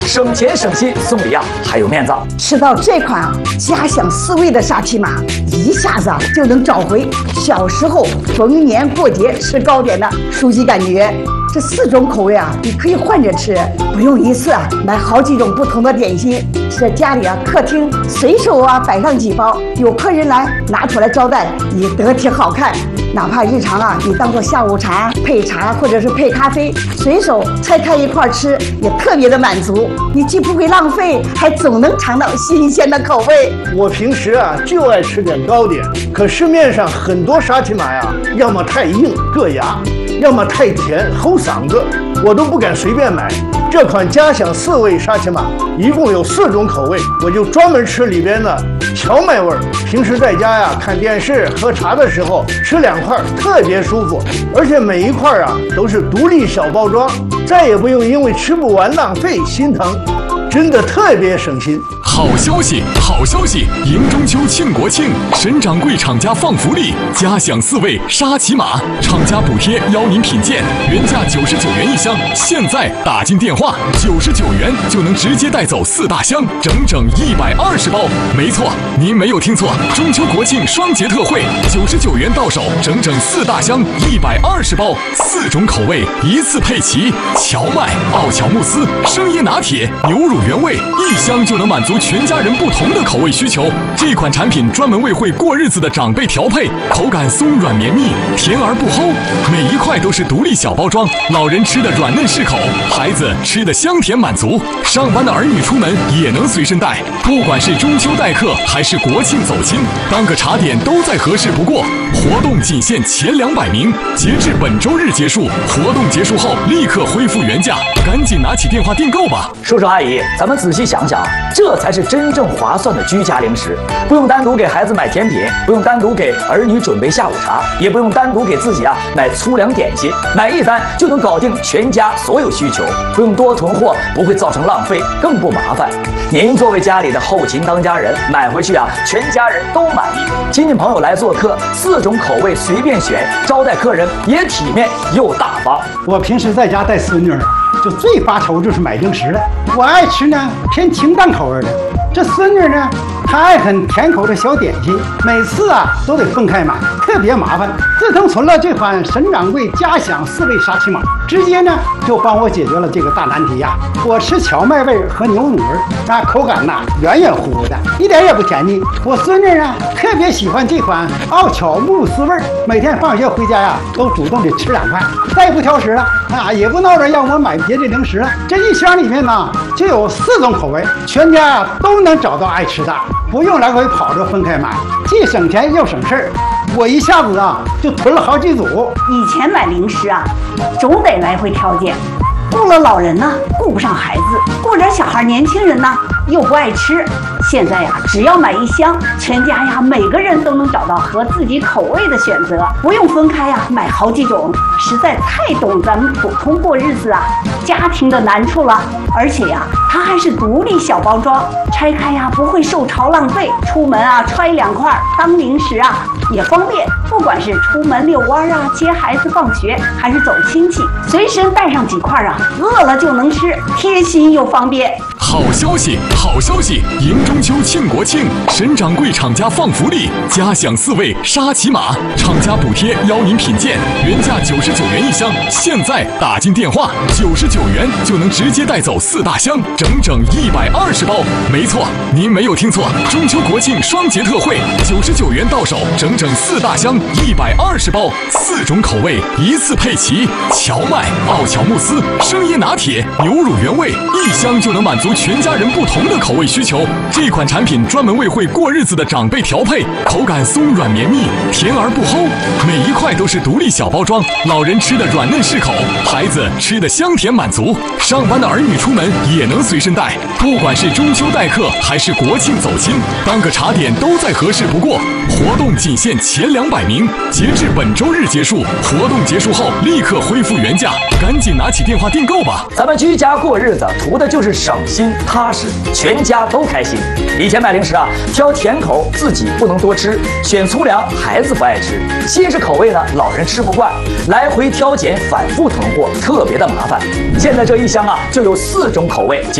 省钱省心，送礼啊还有面子。 吃到这款家乡四味的沙琪玛，一下子就能找回小时候逢年过节吃糕点的熟悉感觉。这4种口味你可以换着吃，不用一次买好几种不同的点心。在家里客厅随手摆上几包，有客人来拿出来招待也得挺好看。哪怕日常你当做下午茶配茶或者是配咖啡，随手拆开一块吃，也特别的满足。你既不会浪费，还总能尝到新鲜的口味。 我平时就爱吃点糕点，可市面上很多沙琪玛要么太硬硌牙，要么太甜齁嗓子，我都不敢随便买。这款家乡4味沙琪玛一共有4种口味，我就专门吃里边的荞麦味儿。平时在家看电视喝茶的时候吃2块特别舒服，而且每一块都是独立小包装，再也不用因为吃不完浪费心疼，真的特别省心。 好消息，好消息！迎中秋庆国庆，沈掌柜厂家放福利，家享4味沙琪玛，厂家补贴邀您品鉴，原价99元一箱，现在打进电话，99元就能直接带走4大箱，整整120包。没错，您没有听错，中秋国庆双节特惠，99元到手，整整4大箱，120包，4种口味一次配齐，荞麦、奥乔慕斯、生椰拿铁、牛乳原味，一箱就能满足全家人不同的口味需求。这款产品专门为会过日子的长辈调配，口感松软绵密，甜而不齁，每一块都是独立小包装，老人吃的软嫩适口，孩子吃的香甜满足，上班的儿女出门也能随身带。不管是中秋待客还是国庆走亲，当个茶点都再合适不过。活动仅限前200名，截至本周日结束，活动结束后立刻恢复原价，赶紧拿起电话订购吧。 叔叔阿姨，咱们仔细想想，这才是真正划算的居家零食。不用单独给孩子买甜品，不用单独给儿女准备下午茶，也不用单独给自己买粗粮点心，买一单就能搞定全家所有需求，不用多囤货，不会造成浪费，更不麻烦。您作为家里的后勤当家人，买回去全家人都满意。亲戚朋友来做客，4种口味随便选，招待客人也体面又大方。 我平时在家带孙女，就最发愁就是买零食了。我爱吃呢偏清淡口味的，这孙女呢她爱很甜口的小点心，每次都得分开买，特别麻烦。自从存了这款沈掌柜家享4味沙琪玛，直接呢就帮我解决了这个大难题我吃荞麦味和牛乳味，那口感圆圆乎乎的，一点也不甜腻。我孙女特别喜欢这款奥乔慕斯味，每天放学回家都主动的吃2块，再也不挑食了也不闹着让我买别的零食了。这一箱里面就有4种口味，全家都能找到爱吃的，不用来回跑着分开买，既省钱又省事儿。我一下子就囤了好几组。 以前买零食总得来回挑拣，顾了老人顾不上孩子，顾着小孩年轻人又不爱吃。现在只要买1箱，全家每个人都能找到合自己口味的选择，不用分开买好几种，实在太懂咱们普通过日子家庭的难处了。而且它还是独立小包装，拆开不会受潮浪费，出门揣2块当零食也方便。不管是出门遛弯接孩子放学，还是走亲戚，随身带上几块饿了就能吃，贴心又方便。 好消息，好消息！迎中秋庆国庆，沈掌柜厂家放福利，家享4味沙琪玛，厂家补贴邀您品鉴，原价99元一箱，现在打进电话，99元就能直接带走4大箱，整整120包。没错，您没有听错，中秋国庆双节特惠，99元到手，整整4大箱，120包，4种口味一次配齐，荞麦、奥乔慕斯、生椰拿铁、牛乳原味，一箱就能满足全家人不同的口味需求。这款产品专门为会过日子的长辈调配，口感松软绵密，甜而不齁，每一块都是独立小包装，老人吃的软嫩适口，孩子吃的香甜满足，上班的儿女出门也能随身带。不管是中秋待客还是国庆走亲，当个茶点都再合适不过。活动仅限前200名，截至本周日结束，活动结束后立刻恢复原价，赶紧拿起电话订购吧。 咱们居家过日子图的就是省心踏实，全家都开心。以前买零食挑甜口自己不能多吃，选粗粮孩子不爱吃，新式口味老人吃不惯，来回挑拣反复囤货特别的麻烦。现在这一箱就有4种口味，解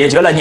解决了